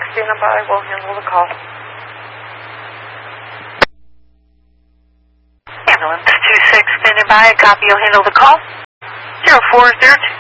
standing by. We'll handle the call. Ambulance 26 standing by. Copy. You'll handle the call. 0402.